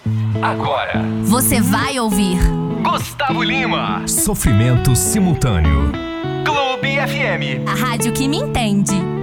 Agora, Você vai ouvir Gustavo Lima. Sofrimento simultâneo. Clube FM. a rádio que me entende.